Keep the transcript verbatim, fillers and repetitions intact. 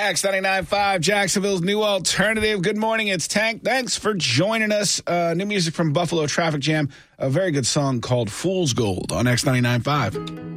X ninety-nine point five, Jacksonville's new alternative. Good morning, it's Tank. Thanks for joining us. Uh, new music from Buffalo Traffic Jam. A very good song called Fool's Gold on X ninety-nine point five.